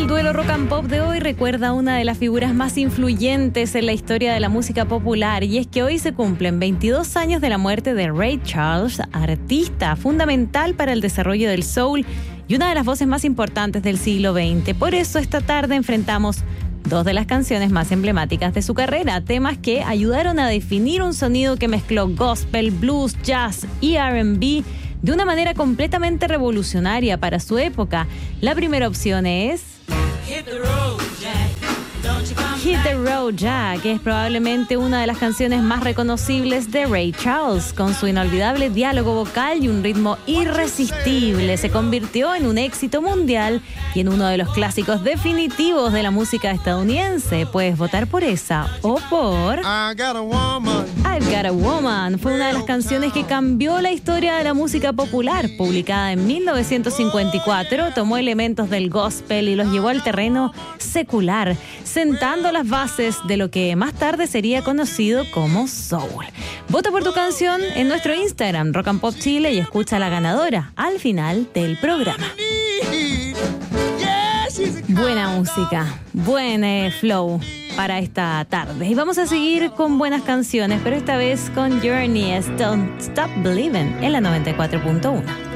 El duelo rock and pop de hoy recuerda a una de las figuras más influyentes en la historia de la música popular, y es que hoy se cumplen 22 años de la muerte de Ray Charles, artista fundamental para el desarrollo del soul y una de las voces más importantes del siglo XX. Por eso esta tarde enfrentamos dos de las canciones más emblemáticas de su carrera, temas que ayudaron a definir un sonido que mezcló gospel, blues, jazz y R&B de una manera completamente revolucionaria para su época. La primera opción es Hit the Road Jack, que es probablemente una de las canciones más reconocibles de Ray Charles. Con su inolvidable diálogo vocal y un ritmo irresistible, se convirtió en un éxito mundial y en uno de los clásicos definitivos de la música estadounidense. Puedes votar por esa o por I've Got a Woman. Fue una de las canciones que cambió la historia de la música popular. Publicada en 1954, tomó elementos del gospel y los llevó al terreno secular, sentando las bases de lo que más tarde sería conocido como soul. Vota por tu canción en nuestro Instagram, Rock and Pop Chile, y escucha a la ganadora al final del programa. Buena música, buen flow para esta tarde. Y vamos a seguir con buenas canciones, pero esta vez con Journey, Don't Stop Believing en la 94.1.